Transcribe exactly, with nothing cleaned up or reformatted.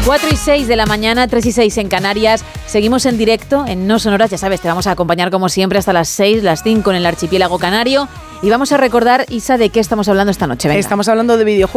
cuatro y seis de la mañana, tres y seis en Canarias. Seguimos en directo en No Sonoras, ya sabes, te vamos a acompañar como siempre hasta las seis, las cinco en el archipiélago canario. Y vamos a recordar, Isa, de qué estamos hablando esta noche. Venga. Estamos hablando de videojuegos.